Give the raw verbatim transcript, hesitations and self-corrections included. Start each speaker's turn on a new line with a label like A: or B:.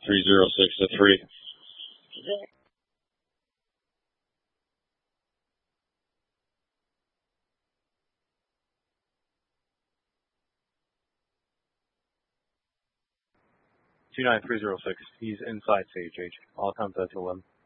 A: three zero six to three.
B: two nine three zero six. He's inside Sage H. I'll come to him.